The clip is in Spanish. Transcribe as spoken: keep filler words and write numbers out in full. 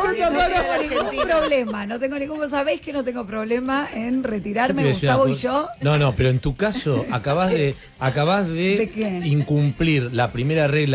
tengo ningún problema, no tengo ningún, sabéis que no tengo problema en retirarme, Yo Gustavo una, y yo. No, no, pero en tu caso acabás de, acabás de, ¿De qué? incumplir la primera regla